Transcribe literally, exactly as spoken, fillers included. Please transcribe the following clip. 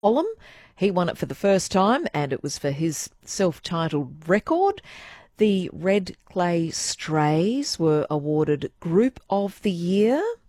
column. He won it for the first time, and it was for his self-titled record. The Red Clay Strays were awarded Group of the Year.